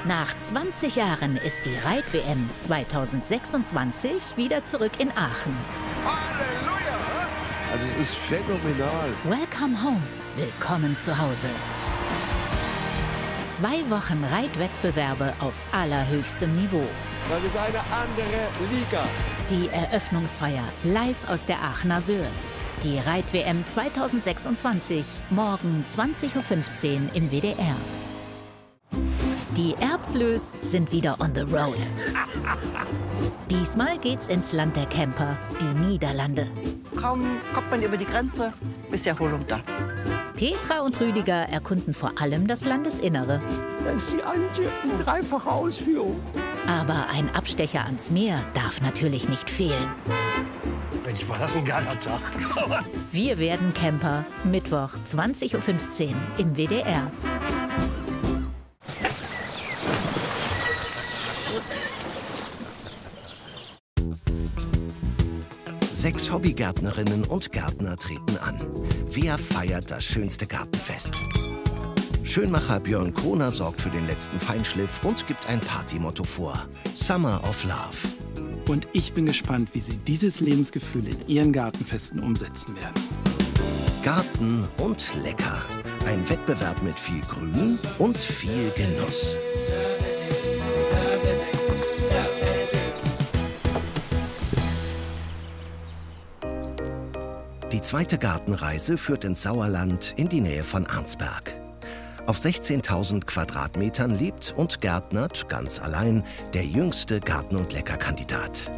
Nach 20 Jahren ist die Reit-WM 2026 wieder zurück in Aachen. Halleluja! Also es ist phänomenal. Welcome home, willkommen zu Hause. 2 Wochen Reitwettbewerbe auf allerhöchstem Niveau. Das ist eine andere Liga. Die Eröffnungsfeier live aus der Aachener Sörs. Die Reit-WM 2026, morgen 20:15 Uhr im WDR. Die Erbslös sind wieder on the road. Diesmal geht's ins Land der Camper, die Niederlande. Kaum kommt man über die Grenze, ist Erholung da. Petra und Rüdiger erkunden vor allem das Landesinnere. Das ist die Antje in dreifacher Ausführung. Aber ein Abstecher ans Meer darf natürlich nicht fehlen. Mensch, war das ein geiler Tag. Wir werden Camper, Mittwoch 20:15 Uhr im WDR. Sechs Hobbygärtnerinnen und Gärtner treten an. Wer feiert das schönste Gartenfest? Schönmacher Björn Kroner sorgt für den letzten Feinschliff und gibt ein Partymotto vor: Summer of Love. Und ich bin gespannt, wie Sie dieses Lebensgefühl in Ihren Gartenfesten umsetzen werden. Garten und lecker. Ein Wettbewerb mit viel Grün und viel Genuss. Die zweite Gartenreise führt ins Sauerland in die Nähe von Arnsberg. Auf 16.000 Quadratmetern lebt und gärtnert ganz allein der jüngste Garten- und Leckerkandidat.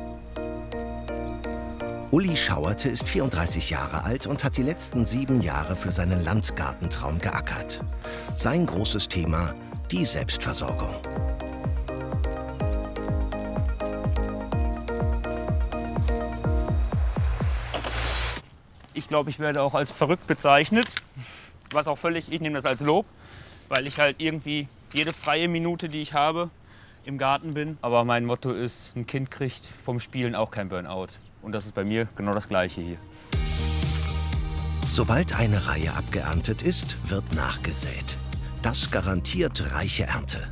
Uli Schauerte ist 34 Jahre alt und hat die letzten 7 Jahre für seinen Landgartentraum geackert. Sein großes Thema: die Selbstversorgung. Ich glaube, ich werde auch als verrückt bezeichnet, was auch völlig, ich nehme das als Lob, weil ich halt irgendwie jede freie Minute, die ich habe, im Garten bin. Aber mein Motto ist, ein Kind kriegt vom Spielen auch kein Burnout. Und das ist bei mir genau das Gleiche hier. Sobald eine Reihe abgeerntet ist, wird nachgesät. Das garantiert reiche Ernte.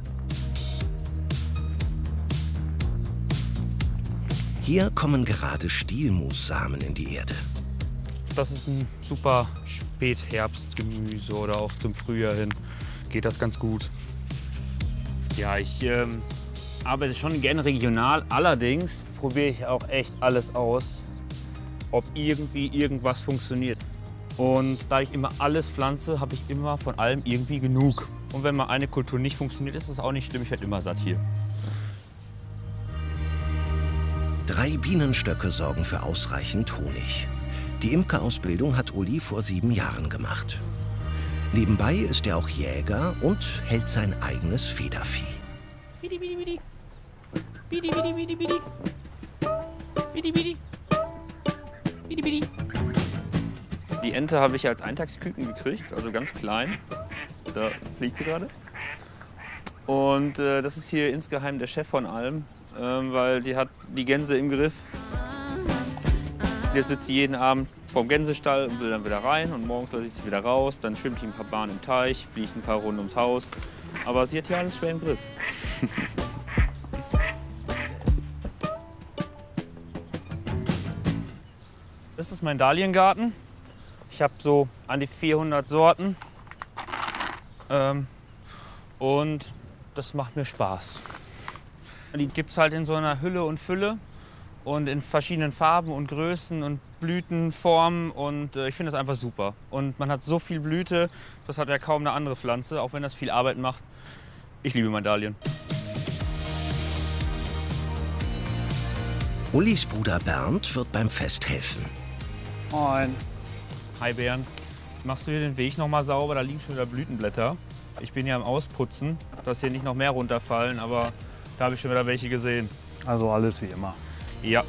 Hier kommen gerade Stielmussamen in die Erde. Das ist ein super Spätherbstgemüse oder auch zum Frühjahr hin geht das ganz gut. Ja, ich arbeite schon gerne regional, allerdings probiere ich auch echt alles aus, ob irgendwie irgendwas funktioniert. Und da ich immer alles pflanze, habe ich immer von allem irgendwie genug. Und wenn mal eine Kultur nicht funktioniert, ist das auch nicht schlimm, ich werde immer satt hier. 3 Bienenstöcke sorgen für ausreichend Honig. Die Imkerausbildung hat Uli vor 7 Jahren gemacht. Nebenbei ist er auch Jäger und hält sein eigenes Federvieh. Bidi, bidi, bidi. Bidi, bidi, bidi, bidi. Bidi, bidi. Bidi, bidi. Die Ente habe ich als Eintagsküken gekriegt, also ganz klein. Da fliegt sie gerade. Und das ist hier insgeheim der Chef von allem, weil die hat die Gänse im Griff. Jetzt sitzt sie jeden Abend vorm Gänsestall und will dann wieder rein und morgens lasse ich sie wieder raus. Dann schwimmt sie ein paar Bahnen im Teich, fliegt ein paar Runden ums Haus. Aber sie hat hier alles schwer im Griff. Das ist mein Dahliengarten. Ich habe so an die 400 Sorten. Und das macht mir Spaß. Die gibt es halt in so einer Hülle und Fülle. Und in verschiedenen Farben und Größen und Blütenformen und ich finde das einfach super. Und man hat so viel Blüte, das hat ja kaum eine andere Pflanze, auch wenn das viel Arbeit macht. Ich liebe mein Dahlien. Ulis Bruder Bernd wird beim Fest helfen. Moin. Hi Bernd. Machst du hier den Weg noch mal sauber? Da liegen schon wieder Blütenblätter. Ich bin ja am Ausputzen, dass hier nicht noch mehr runterfallen, aber da habe ich schon wieder welche gesehen. Also alles wie immer. Ja.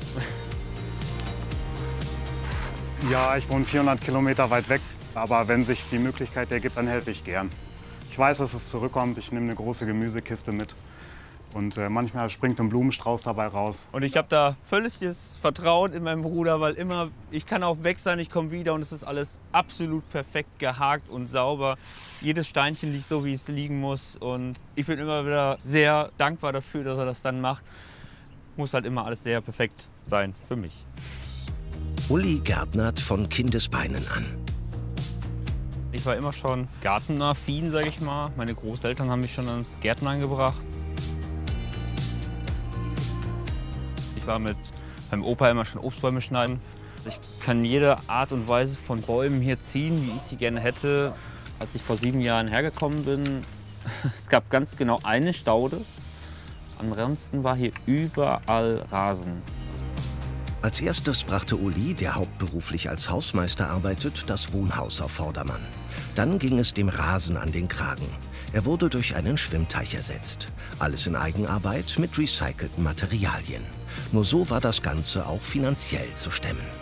Ja, ich wohne 400 Kilometer weit weg, aber wenn sich die Möglichkeit ergibt, dann helfe ich gern. Ich weiß, dass es zurückkommt, ich nehme eine große Gemüsekiste mit. Und manchmal springt ein Blumenstrauß dabei raus. Und ich habe da völliges Vertrauen in meinen Bruder, weil immer, ich kann auch weg sein, ich komme wieder und es ist alles absolut perfekt gehakt und sauber. Jedes Steinchen liegt so, wie es liegen muss. Und ich bin immer wieder sehr dankbar dafür, dass er das dann macht. Muss halt immer alles sehr perfekt sein für mich. Uli gärtnert von Kindesbeinen an. Ich war immer schon gartenaffin, sage ich mal. Meine Großeltern haben mich schon ans Gärtnern gebracht. Ich war mit meinem Opa immer schon Obstbäume schneiden. Ich kann jede Art und Weise von Bäumen hier ziehen, wie ich sie gerne hätte. Als ich vor 7 Jahren hergekommen bin, es gab ganz genau eine Staude. Ansonsten war hier überall Rasen. Als erstes brachte Uli, der hauptberuflich als Hausmeister arbeitet, das Wohnhaus auf Vordermann. Dann ging es dem Rasen an den Kragen. Er wurde durch einen Schwimmteich ersetzt. Alles in Eigenarbeit mit recycelten Materialien. Nur so war das Ganze auch finanziell zu stemmen.